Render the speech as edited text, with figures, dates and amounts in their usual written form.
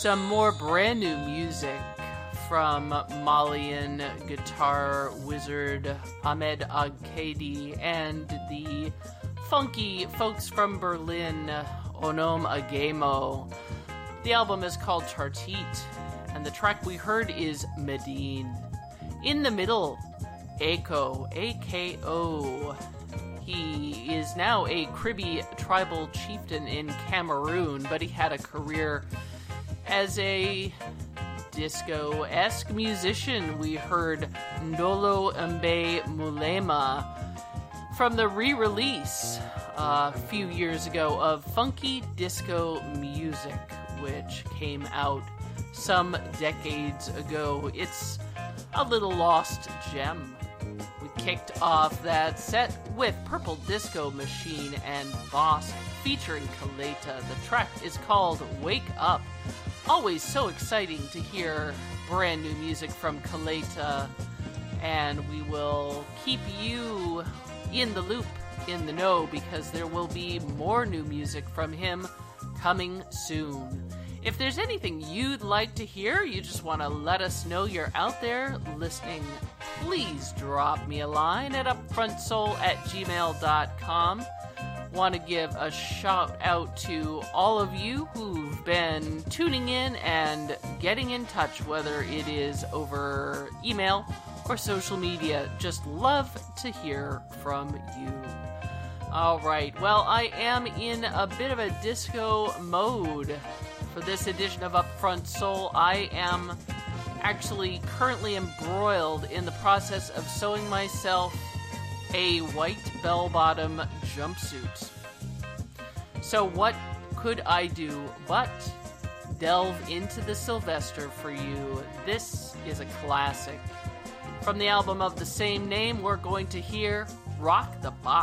Some more brand new music from Malian guitar wizard Ahmed Agkadi and the funky folks from Berlin, Onom Agemo. The album is called Tartit, and the track we heard is Medine. In the middle, Ako, A-K-O. He is now a Kribi tribal chieftain in Cameroon, but he had a career as a disco-esque musician. We heard Ndolo Mbe Mulema from the re-release a few years ago of Funky Disco Music, which came out some decades ago. It's a little lost gem. We kicked off that set with Purple Disco Machine and Bosk featuring Kaleta. The track is called Wake Up. Always so exciting to hear brand new music from Kaleta, and we will keep you in the loop, in the know, because there will be more new music from him coming soon. If there's anything you'd like to hear, you just want to let us know you're out there listening, please drop me a line at upfrontsoul@gmail.com. Want to give a shout out to all of you who've been tuning in and getting in touch, whether it is over email or social media. Just love to hear from you. All right, well, I am in a bit of a disco mode for this edition of Upfront Soul. I am actually currently embroiled in the process of sewing myself a white bell-bottom jumpsuit. So what could I do but delve into the Sylvester for you? This is a classic. From the album of the same name, we're going to hear Rock the Box.